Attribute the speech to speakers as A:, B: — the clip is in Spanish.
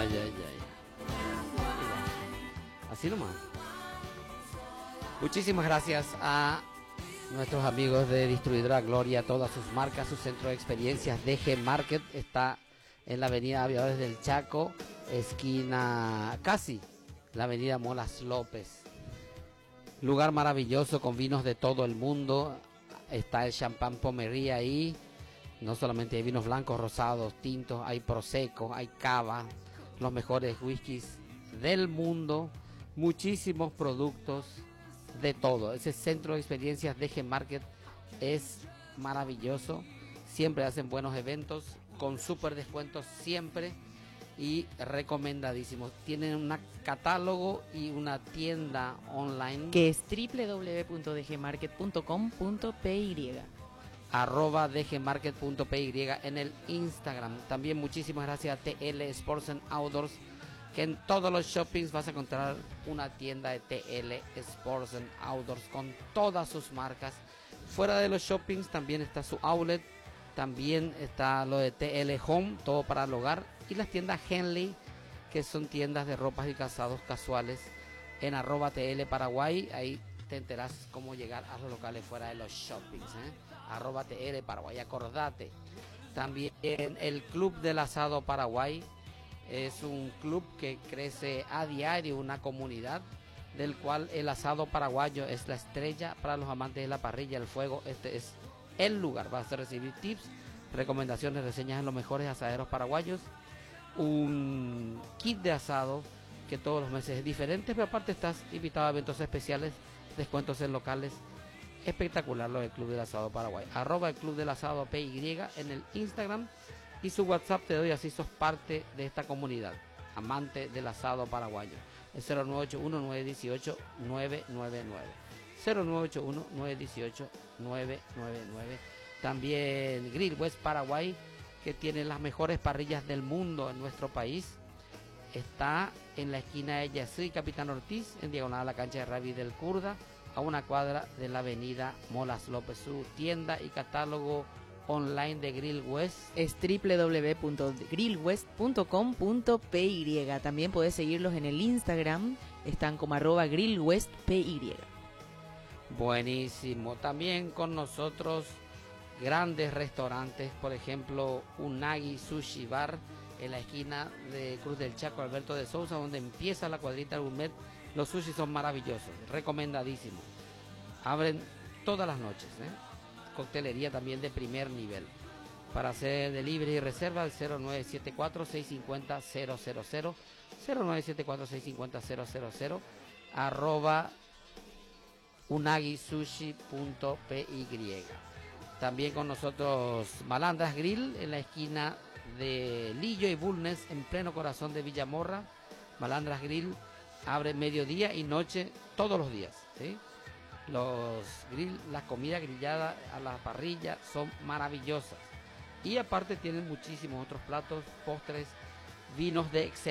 A: Ay, ay, ay. Así nomás. Muchísimas gracias a nuestros amigos de Distribuidora Gloria, todas sus marcas, su centro de experiencias. DG Market está en la avenida Aviadores del Chaco, esquina casi la avenida Molas López. Lugar maravilloso con vinos de todo el mundo. Está el champán Pomería ahí. No solamente hay vinos blancos, rosados, tintos, hay prosecco, hay cava, los mejores whiskies del mundo, muchísimos productos de todo. Ese centro de experiencias DG Market es maravilloso. Siempre hacen buenos eventos con súper descuentos siempre y recomendadísimos. Tienen un catálogo y una tienda online
B: que es www.dgmarket.com.py,
A: @dgmarket.py en el Instagram. También muchísimas gracias a TL Sports and Outdoors, que en todos los shoppings vas a encontrar una tienda de TL Sports and Outdoors con todas sus marcas. Fuera de los shoppings también está su outlet, también está lo de TL Home, todo para el hogar, y las tiendas Henley, que son tiendas de ropas y calzados casuales, en @TL Paraguay. Ahí te enterás cómo llegar a los locales fuera de los shoppings, @TL Paraguay. Acordate, también el Club del Asado Paraguay es un club que crece a diario, una comunidad del cual el asado paraguayo es la estrella para los amantes de la parrilla, el fuego. Este es el lugar. Vas a recibir tips, recomendaciones, reseñas en los mejores asaderos paraguayos, un kit de asado que todos los meses es diferente, pero aparte estás invitado a eventos especiales, descuentos en locales. Espectacular lo del Club del Asado Paraguay. @el Club del Asado PY en el Instagram, y su WhatsApp te doy, así sos parte de esta comunidad amante del asado paraguayo. Es 0981-918-999. 0981-918-999. También Grill West Paraguay, que tiene las mejores parrillas del mundo en nuestro país. Está en la esquina de Yací y Capitán Ortiz, en diagonal a la cancha de Rabi del Kurda, a una cuadra de la avenida Molas López. Su tienda y catálogo online de Grill West
B: es www.grillwest.com.py. También podés seguirlos en el Instagram, están como @grillwestpy.
A: Buenísimo. También con nosotros grandes restaurantes, por ejemplo Unagi Sushi Bar en la esquina de Cruz del Chaco, Alberto de Sousa, donde empieza la cuadrita gourmet. Los sushis son maravillosos, recomendadísimos. Abren todas las noches, Coctelería también de primer nivel. Para hacer delivery y reserva al 0974-650-000, 0974-650-000, @unagisushi.py. También con nosotros Malandras Grill en la esquina de Lillo y Bulnes, en pleno corazón de Villamorra. Malandras Grill abre mediodía y noche todos los días, ¿sí? Las comidas grilladas a la parrilla son maravillosas, y aparte tienen muchísimos otros platos, postres, vinos de excelencia.